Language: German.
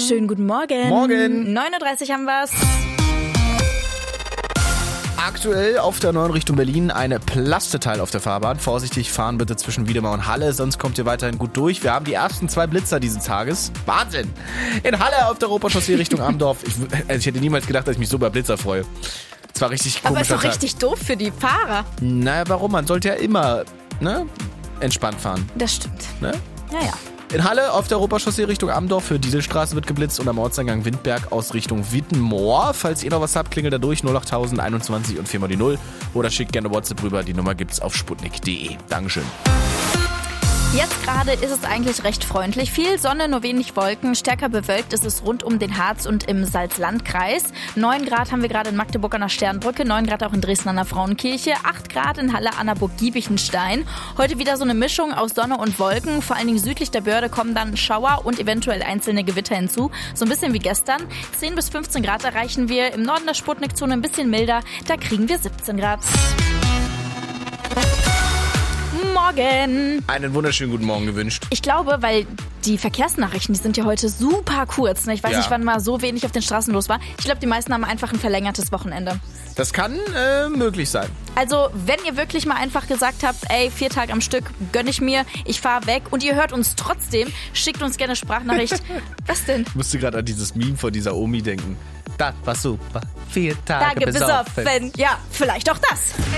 Schönen guten Morgen. Morgen. 9:30 haben wir's. Aktuell auf der 9 Richtung Berlin eine Plasteteil auf der Fahrbahn. Vorsichtig fahren bitte zwischen Wiedemar und Halle, sonst kommt ihr weiterhin gut durch. Wir haben die ersten 2 Blitzer dieses Tages. Wahnsinn! In Halle auf der Europachaussee Richtung Amdorf. Ich hätte niemals gedacht, dass ich mich so über Blitzer freue. Es war richtig komisch. Aber ist doch richtig doof für die Fahrer. Naja, warum? Man sollte ja immer entspannt fahren. Das stimmt. Ne? Ja. In Halle auf der Europachaussee Richtung Amdorf für Dieselstraße wird geblitzt und am Ortseingang Windberg aus Richtung Wittenmoor. Falls ihr noch was habt, klingelt da durch 08000 21 und 4 mal die 0 oder schickt gerne WhatsApp rüber. Die Nummer gibt's auf sputnik.de. Dankeschön. Jetzt gerade ist es eigentlich recht freundlich. Viel Sonne, nur wenig Wolken. Stärker bewölkt ist es rund um den Harz und im Salzlandkreis. 9 Grad haben wir gerade in Magdeburg an der Sternbrücke, 9 Grad auch in Dresden an der Frauenkirche, 8 Grad in Halle an der Burg Giebichenstein. Heute wieder so eine Mischung aus Sonne und Wolken. Vor allen Dingen südlich der Börde kommen dann Schauer und eventuell einzelne Gewitter hinzu. So ein bisschen wie gestern. 10 bis 15 Grad erreichen wir. Im Norden der Sputnikzone ein bisschen milder. Da kriegen wir 17 Grad. Morgen. Einen wunderschönen guten Morgen gewünscht. Ich glaube, weil die Verkehrsnachrichten, die sind ja heute super kurz. Ich weiß nicht, wann mal so wenig auf den Straßen los war. Ich glaube, die meisten haben einfach ein verlängertes Wochenende. Das kann möglich sein. Also, wenn ihr wirklich mal einfach gesagt habt, 4 Tage am Stück gönn ich mir, ich fahre weg und ihr hört uns trotzdem, schickt uns gerne Sprachnachricht. Was denn? Ich musste gerade an dieses Meme von dieser Omi denken. Das war super. 4 Tage Besoffen. Ja, vielleicht auch das.